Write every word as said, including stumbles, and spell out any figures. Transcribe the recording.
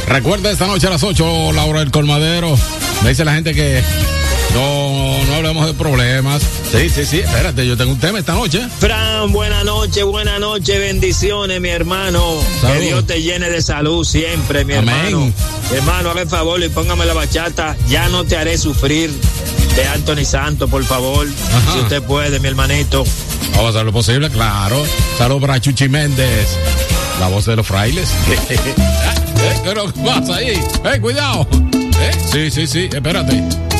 Recuerda esta noche a las ocho, Laura del Colmadero. Me dice la gente que no, no hablemos de problemas. Sí, sí, sí, espérate, yo tengo un tema esta noche. Fran, buena noche, buena noche, bendiciones, mi hermano. Salud. Que Dios te llene de salud siempre, mi Amén. hermano. Hermano, haga el favor y póngame la bachata. Ya no te haré sufrir, de Anthony Santos, por favor. Ajá. Si usted puede, mi hermanito. Vamos a hacer lo posible, claro. Saludos para Chuchi Méndez, la voz de los frailes. ¿Qué es lo que pasa ahí? ¡Eh, cuidado! ¿Eh? Sí, sí, sí, espérate.